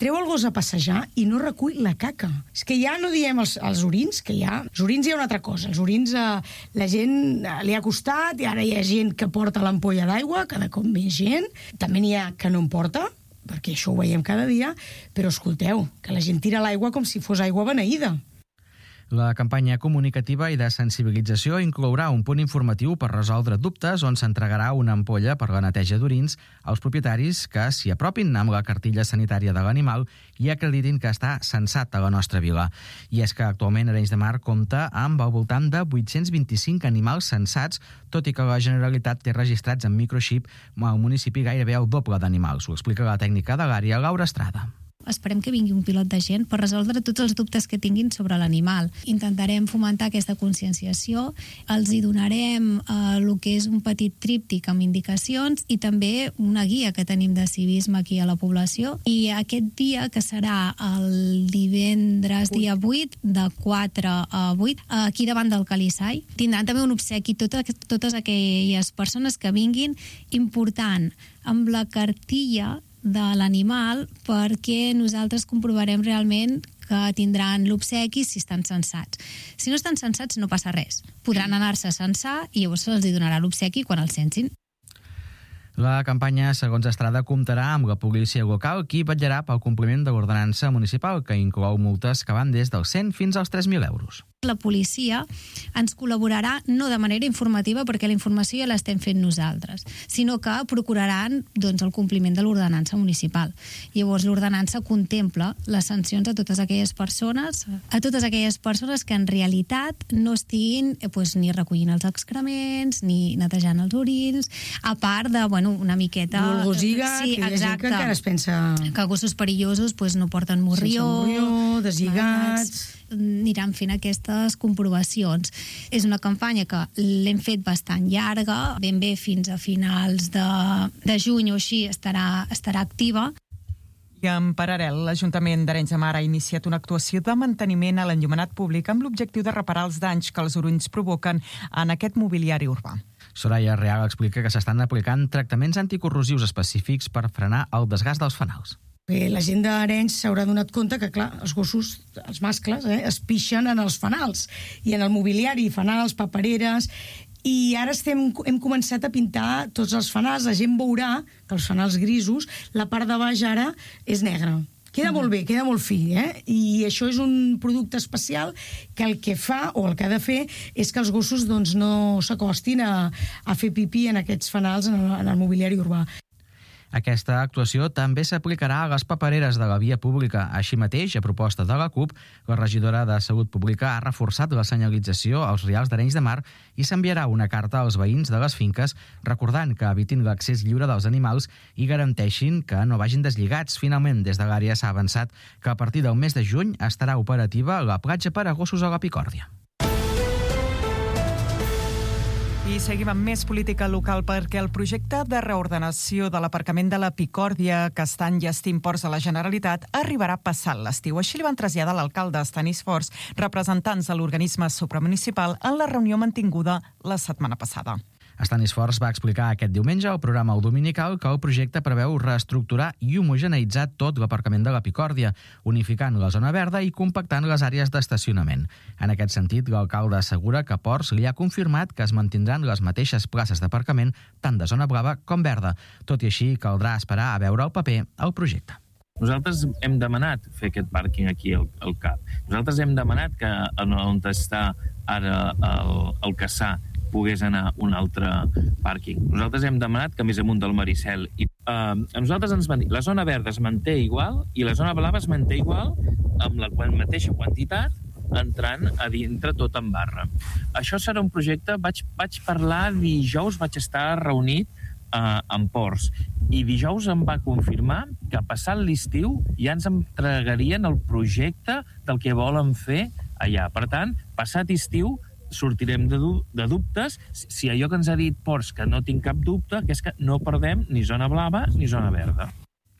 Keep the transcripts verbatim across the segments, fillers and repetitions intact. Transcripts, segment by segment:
treu el gos a passejar i no recull la caca. És que ja no diem els, els orins, que ja... Els orins hi ha una altra cosa. Els orins eh, la gent eh, li ha costat, i ara hi ha gent que porta l'ampolla d'aigua, cada cop més gent. També n'hi ha que no en porta, perquè això ho veiem cada dia, però escolteu, que la gent tira l'aigua com si fos aigua beneïda. La campanya comunicativa i de sensibilització inclourà un punt informatiu per resoldre dubtes on s'entregarà una ampolla per la neteja d'orins als propietaris que s'hi apropin amb la cartilla sanitària de l'animal i acreditin que està censat a la nostra vila. I és que actualment Arenys de Mar compta amb al voltant de vuit-cents vint-i-cinc animals censats, tot i que la Generalitat té registrats en microxip al municipi gairebé el doble d'animals. Ho explica la tècnica de l'àrea, Laura Estrada. Esperem que vingui un pilot de gent per resoldre tots els dubtes que tinguin sobre l'animal. Intentarem fomentar aquesta conscienciació, els hi donarem eh, el que és un petit tríptic amb indicacions i també una guia que tenim de civisme aquí a la població. I aquest dia, que serà el divendres dia vuit, de quatre a vuit, aquí davant del Calissai, tindran també un obsequi totes, totes aquelles persones que vinguin, important amb la cartilla de l'animal, perquè nosaltres comprovarem realment que tindran l'obsequi si estan censats. Si no estan censats no passa res. Podran anar-se a censar i llavors se'ls donarà l'obsequi quan el censin. La campanya, segons Estrada, comptarà amb la policia local, qui vetllarà pel compliment de l'ordenança municipal, que inclou multes que van des dels cent fins als tres mil euros. La policia ens col·laborarà no de manera informativa, perquè la informació ja l'estem fent nosaltres, sinó que procuraran doncs, el compliment de l'ordenança municipal. Llavors, l'ordenança contempla les sancions a totes aquelles persones, a totes aquelles persones que en realitat no estiguin eh, doncs, ni recollint els excrements, ni netejant els orins, a part de, bueno, una miqueta... Golgosiga, sí, que hi ha gent que encara es pensa... Que gossos perillosos doncs, no porten morrió... Sense morrió, deslligats... Aniran fent aquestes comprovacions. És una campanya que l'hem fet bastant llarga, ben bé fins a finals de, de juny o així estarà, estarà activa. I en paral·lel, l'Ajuntament d'Arenys de Mar ha iniciat una actuació de manteniment a l'enllumenat públic amb l'objectiu de reparar els danys que els orins provoquen en aquest mobiliari urbà. Soraya Real explica que s'estan aplicant tractaments anticorrosius específics per frenar el desgast dels fanals. La gent d'Arenys s'haurà donat compte que, clar, els gossos, els mascles, eh, es pixen en els fanals i en el mobiliari, fanals, papereres, i ara estem, hem començat a pintar tots els fanals. La gent veurà que els fanals grisos, la part de baix ara és negra. Queda molt bé, queda molt fi, eh? I això és un producte especial que el que fa, o el que ha de fer, és que els gossos doncs, no s'acostin a, a fer pipí en aquests fanals en el, en el mobiliari urbà. Aquesta actuació també s'aplicarà a les papereres de la via pública. Així mateix, a proposta de la CUP, la regidora de Salut Pública ha reforçat la senyalització als rials d'Arenys de Mar i s'enviarà una carta als veïns de les finques recordant que evitin l'accés lliure dels animals i garanteixin que no vagin deslligats. Finalment, des de l'àrea s'ha avançat que a partir del mes de juny estarà operativa la platja per a gossos a la Picòrdia. I seguim amb més política local, perquè el projecte de reordenació de l'aparcament de la Picòrdia, que està enllestint ports a la Generalitat, arribarà passat l'estiu. Així li van traslladar l'alcalde Estanis Forns, representants de l'organisme supramunicipal, en la reunió mantinguda la setmana passada. Estanis Forns va explicar aquest diumenge al programa El Dominical que el projecte preveu reestructurar i homogeneïtzar tot l'aparcament de la Picòrdia, unificant la zona verda i compactant les àrees d'estacionament. En aquest sentit, l'alcalde assegura que Ports li ha confirmat que es mantindran les mateixes places d'aparcament tant de zona blava com verda. Tot i així, caldrà esperar a veure el paper al projecte. Nosaltres hem demanat fer aquest pàrquing aquí al, al C A P. Nosaltres hem demanat que on està ara el, el Caçà pogués anar un altre pàrquing. Nosaltres hem demanat que més amunt del Maricel. I, eh, a nosaltres ens van dir la zona verda es manté igual i la zona blava es manté igual amb la mateixa quantitat entrant a dintre tot en barra. Això serà un projecte, vaig, vaig parlar dijous, vaig estar reunit eh, amb Ports i dijous em va confirmar que passat l'estiu ja ens entregarien el projecte del que volen fer allà. Per tant, passat estiu sortirem de, du de dubtes, si allò que ens ha dit Ports, que no tinc cap dubte, que és que no perdem ni zona blava ni zona verda.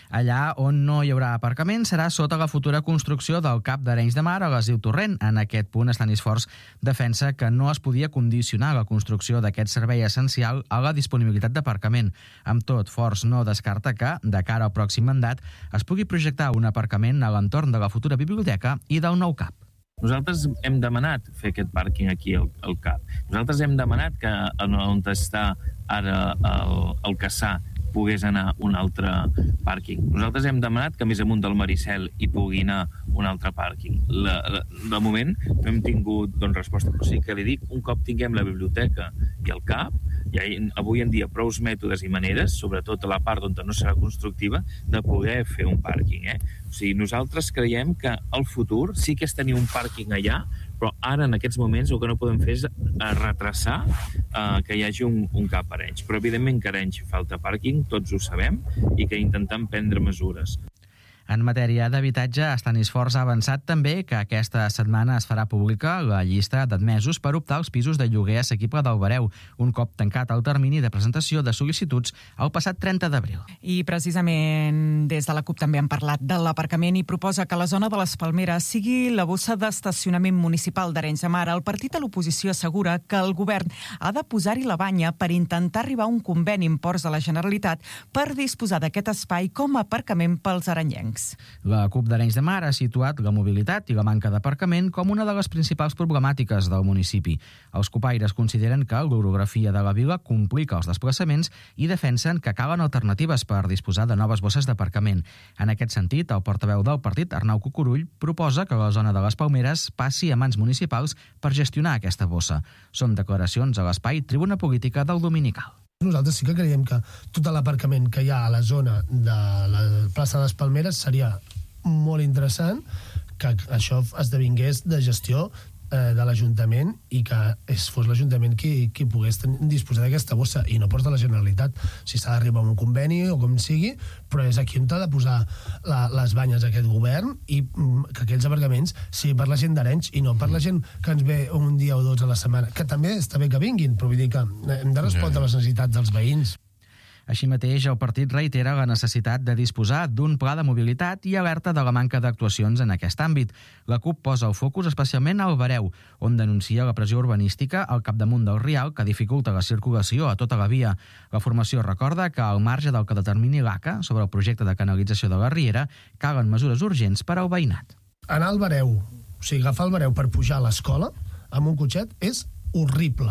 Allà on no hi haurà aparcament serà sota la futura construcció del cap d'Arenys de Mar a l'Asiu Torrent. En aquest punt, Stanisforç defensa que no es podia condicionar la construcció d'aquest servei essencial a la disponibilitat d'aparcament. Amb tot, Forç no descarta que, de cara al pròxim mandat, es pugui projectar un aparcament a l'entorn de la futura biblioteca i del nou cap. Nosaltres hem demanat fer aquest pàrquing aquí al, al cap. Nosaltres hem demanat que on està ara el, el Caçà pogués anar un altre pàrquing. Nosaltres hem demanat que més amunt del Maricel hi pugui anar un altre pàrquing. La, la, de moment no hem tingut doncs, resposta, però sí que li dic, un cop tinguem la biblioteca i el cap, hi ha avui en dia prous mètodes i maneres, sobretot a la part on no serà constructiva, de poder fer un pàrquing. Eh? O sigui, nosaltres creiem que el futur sí que és tenir un pàrquing allà, però ara, en aquests moments, el que no podem fer és retrasar eh, que hi hagi un, un cap a Arenys. Però, evidentment, que a Arenys falta pàrquing, tots ho sabem, i que intentem prendre mesures. En matèria d'habitatge, Stanisforç ha avançat també que aquesta setmana es farà pública la llista d'admesos per optar als pisos de lloguer assequible del Bareu, un cop tancat el termini de presentació de sol·licituds el passat trenta d'abril. I precisament des de la CUP també han parlat de l'aparcament i proposa que la zona de les Palmeres sigui la bossa d'estacionament municipal d'Arenys de Mar. El partit a l'oposició assegura que el govern ha de posar-hi la banya per intentar arribar a un conveni amb Ports de la Generalitat per disposar d'aquest espai com a aparcament pels arenyencs. La CUP d'Arenys de Mar ha situat la mobilitat i la manca d'aparcament com una de les principals problemàtiques del municipi. Els cupaires consideren que l'orografia de la vila complica els desplaçaments i defensen que calen alternatives per disposar de noves bosses d'aparcament. En aquest sentit, el portaveu del partit, Arnau Cucurull, proposa que la zona de les Palmeres passi a mans municipals per gestionar aquesta bossa. Són declaracions a l'espai Tribuna Política del Dominical. Nosaltres sí que creiem que tot l'aparcament que hi ha a la zona de la plaça de les Palmeres seria molt interessant que això esdevingués de gestió eh, de l'Ajuntament i que es fos l'Ajuntament qui, qui pogués disposar d'aquesta bossa i no Ports de la Generalitat. Si s'ha d'arribar a un conveni o com sigui, però és aquí on ha de posar la, les banyes aquest govern i mm, que aquells aparcaments sigui per la gent d'Arenys i no per la gent que ens ve un dia o dos a la setmana, que també està bé que vinguin, però vull dir que hem de respondre a les necessitats dels veïns. Així mateix, el partit reitera la necessitat de disposar d'un pla de mobilitat i alerta de la manca d'actuacions en aquest àmbit. La CUP posa el focus especialment al Bareu, on denuncia la pressió urbanística al capdamunt del Rial que dificulta la circulació a tota la via. La formació recorda que al marge del que determini l'A C A sobre el projecte de canalització de la Riera, calen mesures urgents per al veïnat. Anar al Bareu, o sigui, agafar el Bareu per pujar a l'escola amb un cotxet és horrible.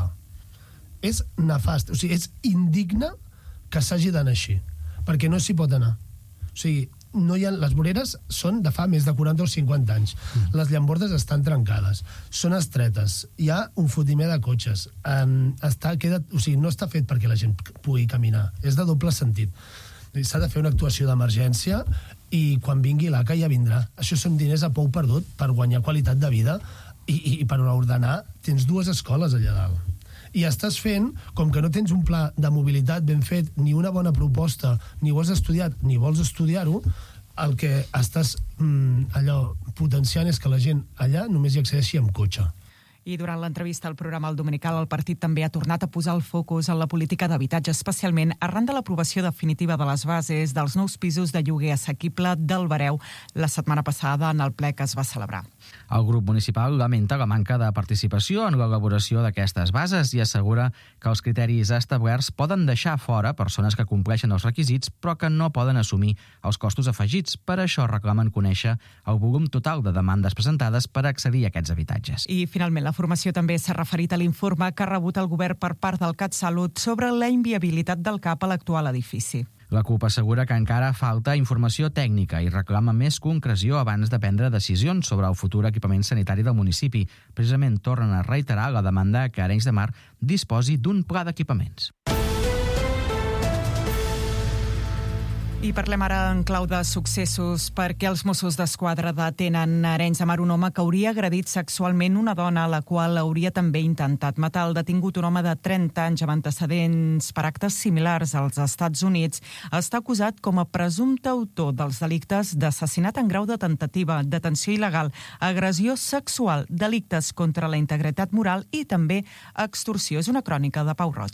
És nefast, o sigui, és indigne que s'hagi d'anar així, perquè no s'hi pot anar. O sigui, no hi ha, les voreres són de fa més de quaranta o cinquanta anys. Mm. Les llambordes estan trencades, són estretes, hi ha un fotimer de cotxes, um, està, queda, o sigui, no està fet perquè la gent pugui caminar, és de doble sentit. S'ha de fer una actuació d'emergència i quan vingui l'A C A ja vindrà. Això són diners a pou perdut per guanyar qualitat de vida i, i, i per ordenar. Tens dues escoles allà dalt. I estàs fent, com que no tens un pla de mobilitat ben fet, ni una bona proposta, ni ho has estudiat, ni vols estudiar-ho, el que estàs mm, allò potenciant és que la gent allà només hi accedeixi amb cotxe. I durant l'entrevista al programa El Dominical, el partit també ha tornat a posar el focus en la política d'habitatge, especialment arran de l'aprovació definitiva de les bases dels nous pisos de lloguer assequible del Bareu la setmana passada en el ple que es va celebrar. El grup municipal lamenta la manca de participació en l'elaboració d'aquestes bases i assegura que els criteris establerts poden deixar fora persones que compleixen els requisits però que no poden assumir els costos afegits. Per això reclamen conèixer el volum total de demandes presentades per accedir a aquests habitatges. I finalment la formació també s'ha referit a l'informe que ha rebut el govern per part del CatSalut sobre la inviabilitat del C A P a l'actual edifici. La CUP assegura que encara falta informació tècnica i reclama més concreció abans de prendre decisions sobre el futur equipament sanitari del municipi. Precisament tornen a reiterar la demanda que Arenys de Mar disposi d'un pla d'equipaments. I parlem ara en clau de successos perquè els Mossos d'Esquadra detenen a Arenys de Mar un home que hauria agredit sexualment una dona a la qual hauria també intentat matar. El detingut, un home de trenta anys amb antecedents per actes similars als Estats Units, està acusat com a presumpte autor dels delictes d'assassinat en grau de tentativa, detenció il·legal, agressió sexual, delictes contra la integritat moral i també extorsió. És una crònica de Pau Roig.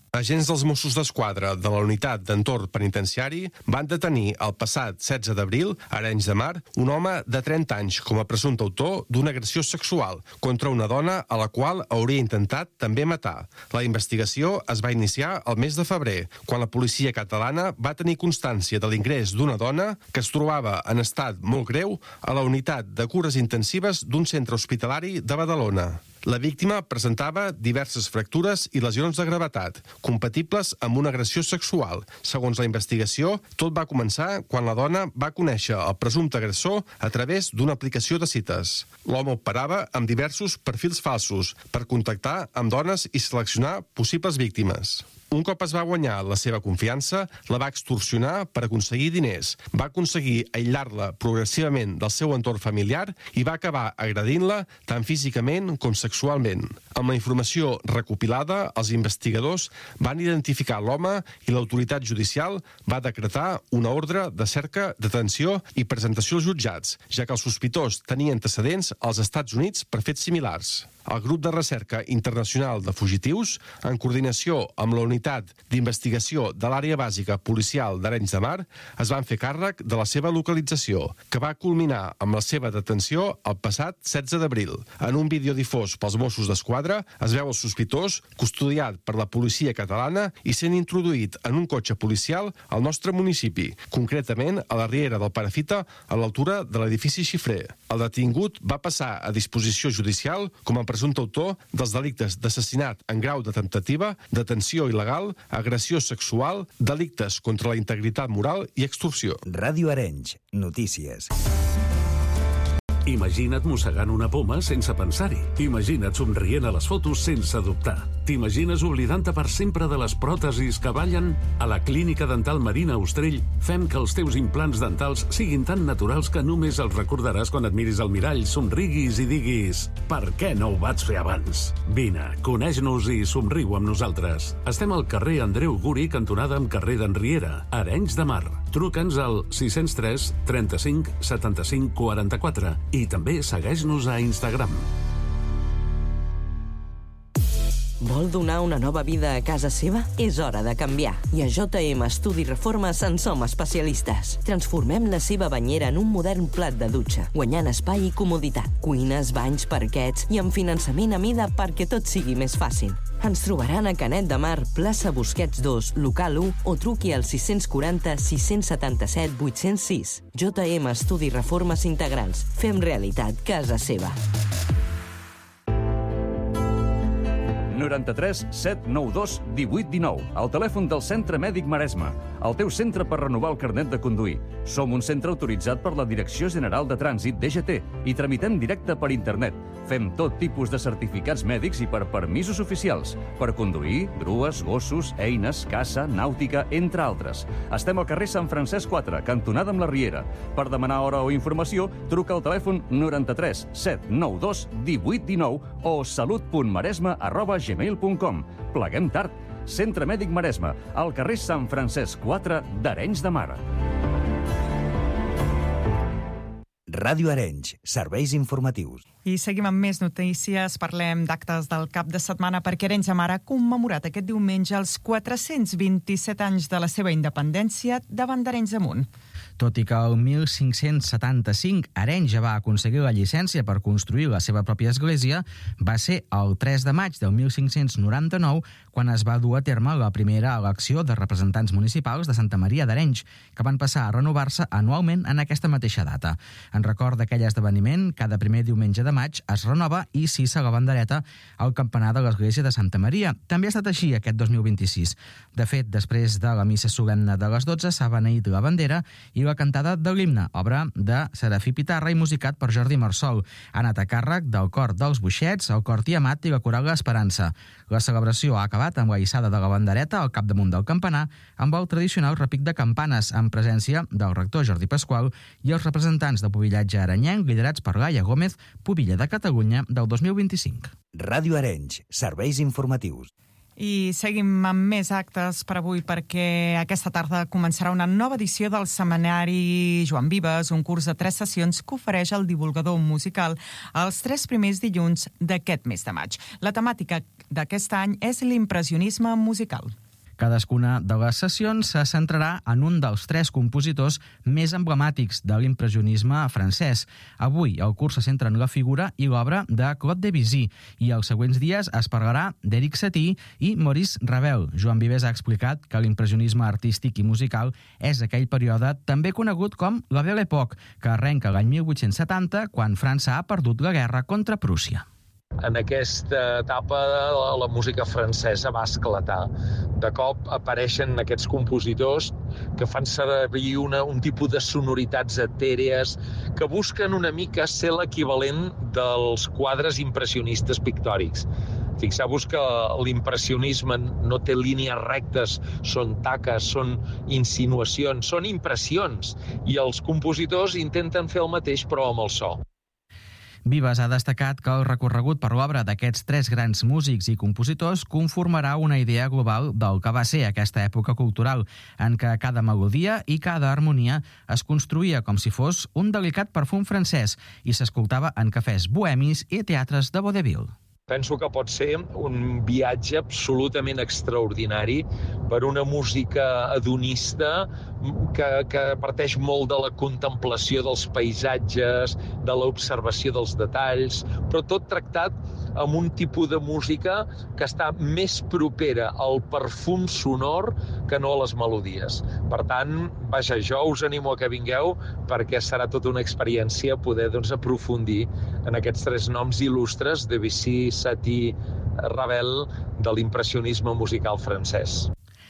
Agents dels Mossos d'Esquadra de la Unitat d'Entorn Penitenciari van detenir el passat setze d'abril a Arenys de Mar un home de trenta anys com a presumpte autor d'una agressió sexual contra una dona a la qual hauria intentat també matar. La investigació es va iniciar el mes de febrer, quan la policia catalana va tenir constància de l'ingrés d'una dona que es trobava en estat molt greu a la unitat de cures intensives d'un centre hospitalari de Badalona. La víctima presentava diverses fractures i lesions de gravetat, compatibles amb una agressió sexual. Segons la investigació, tot va començar quan la dona va conèixer el presumpte agressor a través d'una aplicació de cites. L'home operava amb diversos perfils falsos per contactar amb dones i seleccionar possibles víctimes. Un cop es va guanyar la seva confiança, la va extorsionar per aconseguir diners. Va aconseguir aïllar-la progressivament del seu entorn familiar i va acabar agredint-la tant físicament com sexualment. Amb la informació recopilada, els investigadors van identificar l'home i l'autoritat judicial va decretar una ordre de cerca, detenció i presentació als jutjats, ja que el sospitós tenia antecedents als Estats Units per fets similars. El grup de recerca internacional de fugitius, en coordinació amb la unitat d'investigació de l'àrea bàsica policial d'Arenys de Mar, es van fer càrrec de la seva localització, que va culminar amb la seva detenció el passat setze d'abril. En un vídeo difós pels Mossos d'Esquadra es veu el sospitós custodiat per la policia catalana i sent introduït en un cotxe policial al nostre municipi, concretament a la riera del Perafita, a l'altura de l'edifici Xifrer. El detingut va passar a disposició judicial com a presumpte autor dels delictes d'assassinat en grau de temptativa, detenció il·legal, agressió sexual, delictes contra la integritat moral i extorsió. Ràdio Arenys, notícies. Imagina't mossegant una poma sense pensar-hi. Imagina't somrient a les fotos sense dubtar. T'imagines oblidant-te per sempre de les pròtesis que ballen? A la Clínica Dental Marina Ostrell fem que els teus implants dentals siguin tan naturals que només els recordaràs quan et miris al mirall, somriguis i diguis «Per què no ho vaig fer abans?» Vine, coneix-nos i somriu amb nosaltres. Estem al carrer Andreu Guri, cantonada amb carrer d'en Riera, Arenys de Mar. Truca'ns al sis zero tres, trenta-cinc, setanta-cinc, quaranta-quatre i també segueix-nos a Instagram. Vol donar una nova vida a casa seva? És hora de canviar. I a J M Estudi Reformes en som especialistes. Transformem la seva banyera en un modern plat de dutxa, guanyant espai i comoditat. Cuines, banys, parquets i amb finançament a mida perquè tot sigui més fàcil. Ens trobaran a Canet de Mar, plaça Busquets dos, local u, o truqui al sis quatre zero, sis set set, vuit zero sis. J M Estudi Reformes Integrals. Fem realitat casa seva. noranta-tres set nou dos divuit dinou. El telèfon del Centre Mèdic Maresme. El teu centre per renovar el carnet de conduir. Som un centre autoritzat per la Direcció General de Trànsit, D G T, i tramitem directe per internet. Fem tot tipus de certificats mèdics i per permisos oficials. Per conduir, grues, gossos, eines, caça, nàutica, entre altres. Estem al carrer Sant Francesc quatre, cantonada amb la Riera. Per demanar hora o informació, truca al telèfon noranta-tres set nou dos divuit dinou o salut punt maresme arroba gmail punt com. Pleguem tard. Centre Mèdic Maresme, al carrer Sant Francesc quatre d'Arenys de Mar. Ràdio Arenys, serveis informatius. I seguim amb més notícies. Parlem d'actes del cap de setmana perquè Arenys de Mar ha commemorat aquest diumenge els quatre-cents vint-i-set anys de la seva independència davant d'Arenys de Munt. Tot i que el mil cinc-cents setanta-cinc Arenys ja va aconseguir la llicència per construir la seva pròpia església, va ser el tres de maig del mil cinc-cents noranta-nou quan es va dur a terme la primera elecció de representants municipals de Santa Maria d'Arenys, que van passar a renovar-se anualment en aquesta mateixa data. En record d'aquell esdeveniment, cada primer diumenge de maig es renova i s'hissa la bandereta al campanar de l'església de Santa Maria. També ha estat així aquest dos mil vint-i-sis. De fet, després de la missa solemne de les dotze s'ha beneït la bandera i la cantada de l'himne, obra de Serafí Pitarra i musicat per Jordi Marsol. Ha anat a càrrec del cor dels Boixets, el cor Tiamat i la coral L'Esperança. La celebració ha acabat amb la hissada de la bandereta al capdamunt del campanar amb el tradicional repic de campanes en presència del rector Jordi Pasqual i els representants del pubillatge arenyenc liderats per Laia Gómez, pubilla de Catalunya del dos mil vint-i-cinc. Ràdio Arenys, serveis informatius. I seguim amb més actes per avui perquè aquesta tarda començarà una nova edició del Seminari Joan Vives, un curs de tres sessions que ofereix el divulgador musical els tres primers dilluns d'aquest mes de maig. La temàtica d'aquest any és l'impressionisme musical. Cadascuna de les sessions se centrarà en un dels tres compositors més emblemàtics de l'impressionisme francès. Avui el curs se centra en la figura i l'obra de Claude Debussy i els següents dies es parlarà d'Éric Satie i Maurice Ravel. Joan Vives ha explicat que l'impressionisme artístic i musical és aquell període també conegut com la Belle Époque, que arrenca l'any mil vuit-cents setanta quan França ha perdut la guerra contra Prússia. En aquesta etapa la música francesa va esclatar. De cop apareixen aquests compositors que fan servir una, un tipus de sonoritats etèrees que busquen una mica ser l'equivalent dels quadres impressionistes pictòrics. Fixeu-vos que l'impressionisme no té línies rectes, són taques, són insinuacions, són impressions, i els compositors intenten fer el mateix però amb el so. Vives ha destacat que el recorregut per l'obra d'aquests tres grans músics i compositors conformarà una idea global del que va ser aquesta època cultural, en què cada melodia i cada harmonia es construïa com si fos un delicat perfum francès i s'escoltava en cafès bohemis i teatres de vaudeville. Penso que pot ser un viatge absolutament extraordinari per una música hedonista que, que parteix molt de la contemplació dels paisatges, de l'observació dels detalls, però tot tractat amb un tipus de música que està més propera al perfum sonor que no a les melodies. Per tant, vaja, jo us animo a que vingueu perquè serà tota una experiència poder doncs, aprofundir en aquests tres noms il·lustres, Debussy, Satie, Ravel, de l'impressionisme musical francès.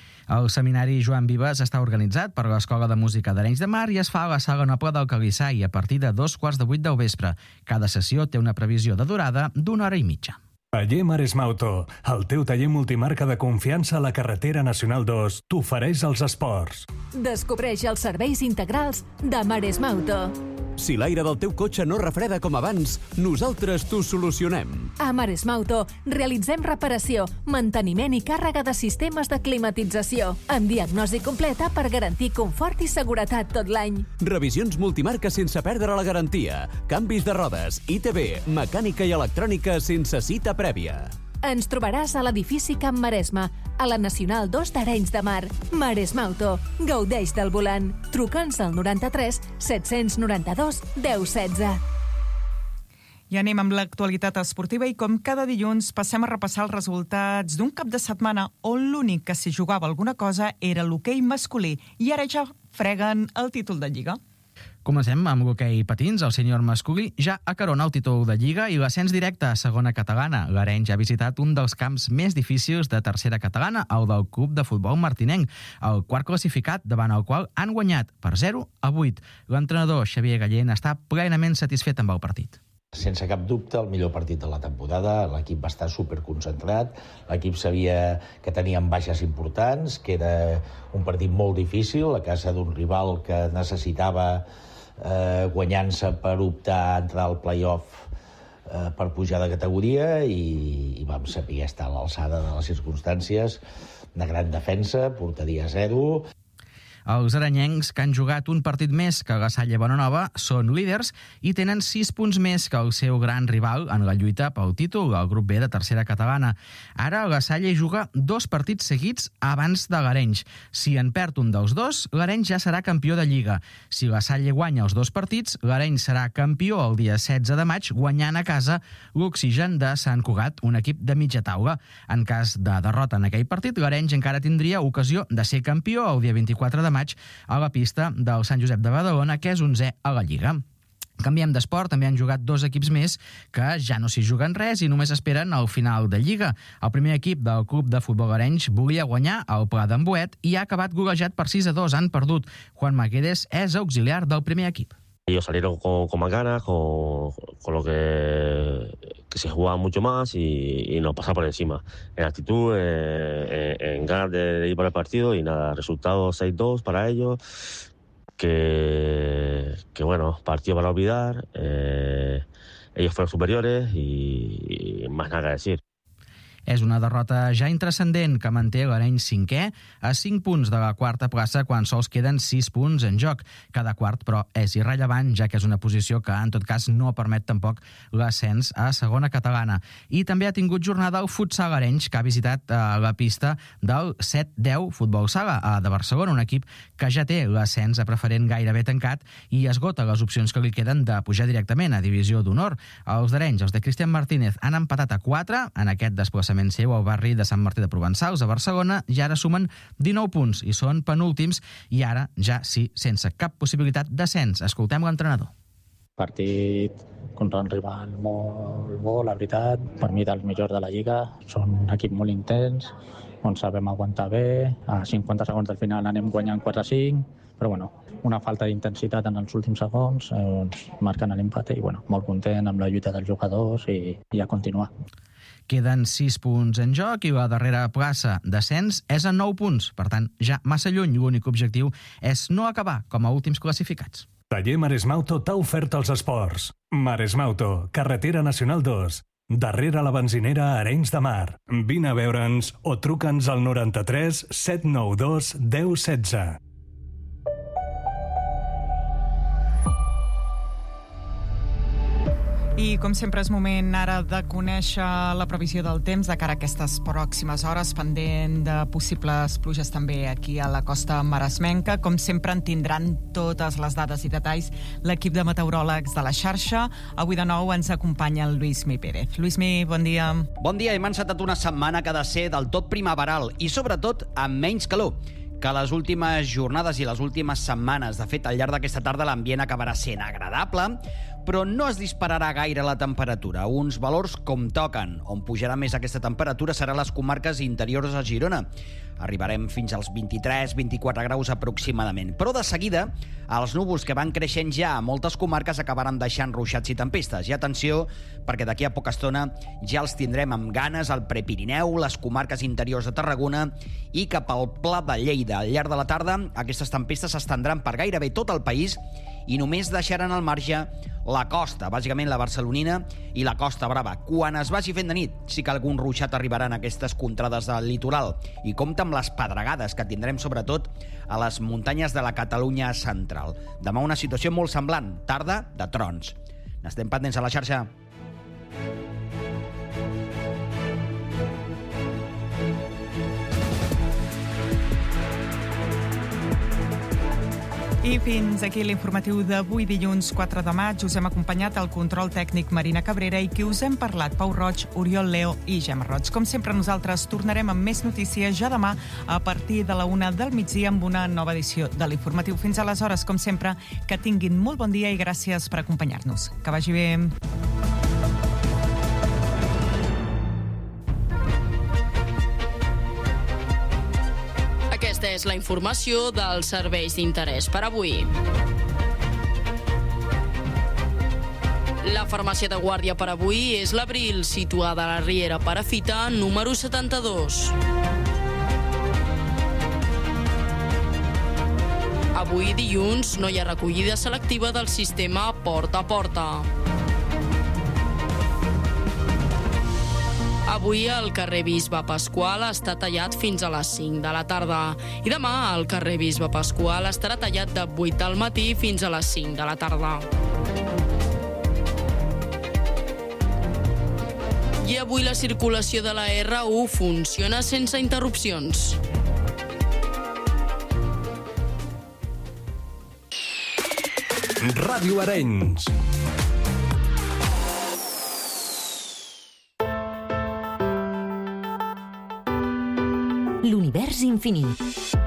El Seminari Joan Vives està organitzat per l'Escola de Música d'Arenys de Mar i es fa a la Sala Noble del Calissai a partir de dos quarts de vuit del vespre. Cada sessió té una previsió de durada d'una hora i mitja. Taller Maresma Auto, el teu taller multimarca de confiança a la carretera Nacional dos, t'ofereix els esports. Descobreix els serveis integrals de Maresma Auto. Si l'aire del teu cotxe no refreda com abans, nosaltres t'ho solucionem. A Maresma Auto realitzem reparació, manteniment i càrrega de sistemes de climatització, amb diagnosi completa per garantir confort i seguretat tot l'any. Revisions multimarca sense perdre la garantia, canvis de rodes, I T B, mecànica i electrònica sense cita prèvia. Ens trobaràs a l'edifici Camp Maresme, a la Nacional dos d'Arenys de Mar. Maresma Auto. Gaudeix del volant. Truca'ns al noranta-tres set-cents noranta-dos deu setze. I anem amb l'actualitat esportiva i com cada dilluns passem a repassar els resultats d'un cap de setmana on l'únic que s'hi jugava alguna cosa era l'hoquei masculí i ara ja freguen el títol de Lliga. Comencem amb l'hoquei patins. El sènior masculí ja acarona el títol de Lliga i l'ascens directe a segona catalana. L'Arenys ha visitat un dels camps més difícils de tercera catalana, el del Club de Futbol Martinenc, el quart classificat, davant el qual han guanyat per zero a vuit. L'entrenador Xavier Gallén està plenament satisfet amb el partit. Sense cap dubte, el millor partit de la temporada. L'equip va estar superconcentrat. L'equip sabia que teníem baixes importants, que era un partit molt difícil, a casa d'un rival que necessitava eh, guanyant-se per optar a entrar al play-off eh, per pujar de categoria i, i vam saber estar a l'alçada de les circumstàncies. Una gran defensa, porteria zero. Els arenyencs, que han jugat un partit més que la Salle Bonanova, són líders i tenen sis punts més que el seu gran rival en la lluita pel títol, el grup B de tercera catalana. Ara la Salle juga dos partits seguits abans de l'Arenys. Si en perd un dels dos, l'Arenys ja serà campió de Lliga. Si la Salle guanya els dos partits, l'Arenys serà campió el dia setze de maig, guanyant a casa l'Oxigen de Sant Cugat, un equip de mitja taula. En cas de derrota en aquell partit, l'Arenys encara tindria ocasió de ser campió el dia vint-i-quatre de maig a la pista del Sant Josep de Badalona, que és onzè a la Lliga. Canviem d'esport, també han jugat dos equips més que ja no s'hi juguen res i només esperen el final de Lliga. El primer equip del Club de Futbol Arenys volia guanyar el Pla d'en Boet i ha acabat golejat per sis a dos, han perdut. Juan Maguedes és auxiliar del primer equip. Ellos salieron con, con más ganas, con, con lo que, que se jugaba mucho más y, y nos pasaba por encima. En actitud, eh, en, en ganas de, de ir por el partido y nada, resultado seis dos para ellos, que, que bueno, partido para olvidar, eh, ellos fueron superiores y, y más nada que decir. És una derrota ja intrascendent que manté l'Arenys cinquè a cinc punts de la quarta plaça quan sols queden sis punts en joc. Cada quart, però, és irrellevant, ja que és una posició que, en tot cas, no permet tampoc l'ascens a segona catalana. I també ha tingut jornada el futsal Arenys, que ha visitat eh, la pista del set deu Futbol Sala a de Barcelona, un equip que ja té l'ascens a preferent gairebé tancat i esgota les opcions que li queden de pujar directament a Divisió d'Honor. Els d'Arenys, els de Cristian Martínez, han empatat a quatre en aquest desplaçament seu al barri de Sant Martí de Provençals, a Barcelona, i ara sumen dinou punts i són penúltims i ara ja sí, sense cap possibilitat d'ascens. Escoltem l'entrenador. Partit contra un rival molt bo, la veritat, per mi dels millors de la Lliga. Són un equip molt intens, on sabem aguantar bé, a cinquanta segons del final anem guanyant quatre a cinc, però bueno, una falta d'intensitat en els últims segons, eh, ens marquen l'empat i bueno, molt content amb la lluita dels jugadors i, i a continuar. Queden sis punts en joc i la darrera plaça d'ascens és a nou punts, per tant, ja massa lluny. L'únic objectiu és no acabar com a últims classificats. Taller Maresmauto t'ha ofert els esports. Maresmauto, carretera nacional dos, darrere la benzinera Arenys de Mar. Vine a veure'ns o truca'ns al noranta-tres set nou dos deu setze. I, com sempre, és moment ara de conèixer la previsió del temps de cara a aquestes pròximes hores, pendent de possibles pluges també aquí a la costa maresmenca. Com sempre, en tindran totes les dades i detalls l'equip de meteoròlegs de la xarxa. Avui de nou ens acompanya el Lluïsmi Pérez. Lluïsmi, bon dia. Bon dia. Hem encetat una setmana que ha de ser del tot primaveral i, sobretot, amb menys calor que les últimes jornades i les últimes setmanes. De fet, al llarg d'aquesta tarda l'ambient acabarà sent agradable, però no es dispararà gaire la temperatura. Uns valors com toquen. On pujarà més aquesta temperatura serà les comarques interiors a Girona. Arribarem fins als vint-i-tres vint-i-quatre graus aproximadament. Però de seguida, els núvols que van creixent ja a moltes comarques acabaran deixant ruixats i tempestes. I atenció, perquè d'aquí a poca estona ja els tindrem amb ganes al Prepirineu, les comarques interiors de Tarragona i cap al Pla de Lleida. Al llarg de la tarda, aquestes tempestes s'estendran per gairebé tot el país i només deixaran al marge la costa, bàsicament la barcelonina i la Costa Brava. Quan es vagi fent de nit, sí que algun ruixat arribarà en aquestes contrades del litoral. I compta amb les pedregades que tindrem sobretot a les muntanyes de la Catalunya central. Demà una situació molt semblant, tarda de trons. N'estem pendents a la xarxa. I fins aquí l'informatiu d'avui, dilluns quatre de maig. Us hem acompanyat al control tècnic Marina Cabrera i qui us hem parlat, Pau Roig, Oriol Leo i Gemma Roig. Com sempre, nosaltres tornarem amb més notícies ja demà a partir de la una del migdia amb una nova edició de l'informatiu. Fins aleshores, com sempre, que tinguin molt bon dia i gràcies per acompanyar-nos. Que vagi bé. Aquesta és la informació dels serveis d'interès per avui. La farmàcia de guàrdia per avui és l'Abril, situada a la Riera Perafita, número setanta-dos. Avui, dilluns, no hi ha recollida selectiva del sistema porta a porta. Avui el carrer Bisbe Pasqual està tallat fins a les cinc de la tarda i demà el carrer Bisbe Pasqual estarà tallat de vuit del matí fins a les cinc de la tarda. I avui la circulació de la erre u funciona sense interrupcions. Ràdio Arenys. L'univers infinit.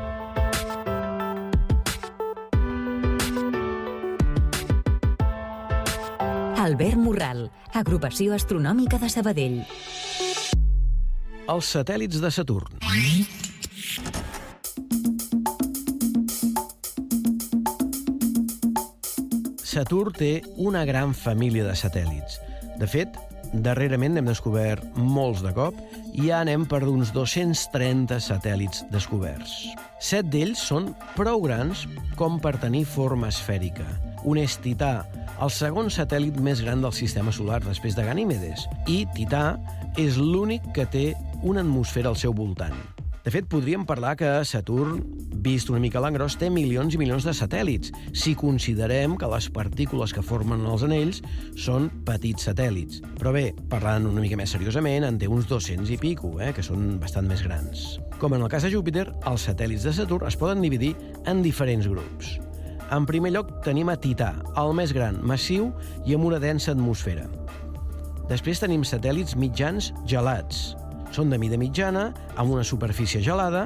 Albert Morral, Agrupació Astronòmica de Sabadell. Els satèl·lits de Saturn. Saturn té una gran família de satèl·lits. De fet, darrerament n'hem descobert molts de cop i ja anem per d'uns dos-cents trenta satèl·lits descoberts. Set d'ells són prou grans com per tenir forma esfèrica. Un és Tità, el segon satèl·lit més gran del sistema solar després de Ganímedes, i Tità és l'únic que té una atmosfera al seu voltant. De fet, podríem parlar que Saturn, vist una mica a l'engròs, té milions i milions de satèl·lits, si considerem que les partícules que formen els anells són petits satèl·lits. Però bé, parlant una mica més seriosament, en té uns dos-cents i pico, eh, que són bastant més grans. Com en el cas de Júpiter, els satèl·lits de Saturn es poden dividir en diferents grups. En primer lloc tenim a Tità, el més gran, massiu i amb una densa atmosfera. Després tenim satèl·lits mitjans gelats. Són de mida mitjana, amb una superfície gelada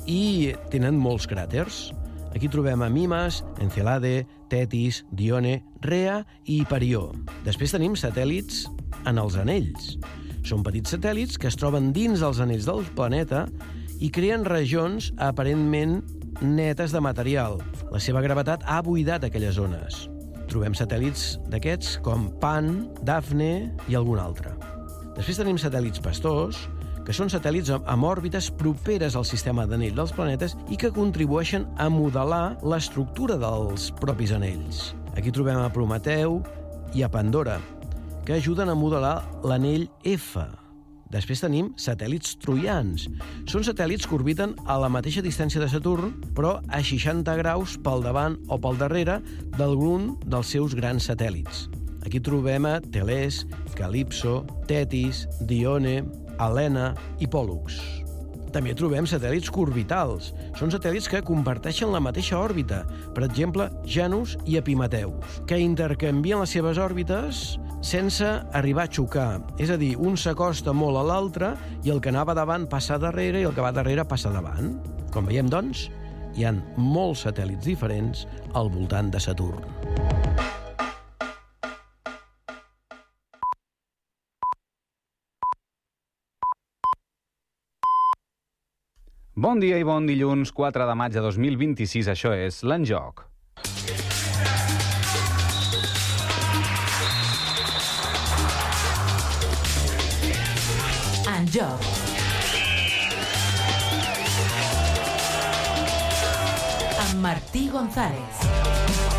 i tenen molts cràters. Aquí trobem a Mimas, Encelade, Tetis, Dione, Rhea i Hiperió. Després tenim satèl·lits en els anells. Són petits satèl·lits que es troben dins dels anells del planeta i creen regions aparentment netes de material. La seva gravetat ha buidat aquelles zones. Trobem satèl·lits d'aquests com Pan, Dafne i algun altre. Després tenim satèl·lits pastors, que són satèl·lits amb òrbites properes al sistema d'anell dels planetes i que contribueixen a modelar l'estructura dels propis anells. Aquí trobem a Prometeu i a Pandora, que ajuden a modelar l'anell F. Després tenim satèl·lits troians. Són satèl·lits que orbiten a la mateixa distància de Saturn, però a seixanta graus pel davant o pel darrere d'algun dels seus grans satèl·lits. Aquí trobem a Telès, Calipso, Tetis, Dione, Helena i Pòl·lux. També trobem satèl·lits corbitals. Són satèl·lits que comparteixen la mateixa òrbita, per exemple, Janus i Epimeteus, que intercanvien les seves òrbites sense arribar a xocar. És a dir, un s'acosta molt a l'altre i el que anava davant passa darrere i el que va darrere passa davant. Com veiem, doncs, hi ha molts satèl·lits diferents al voltant de Saturn. Bon dia i bon dilluns, quatre de maig de dos mil vint-i-sis. Això és l'Enjoc. Enjoc. Amb Martí González.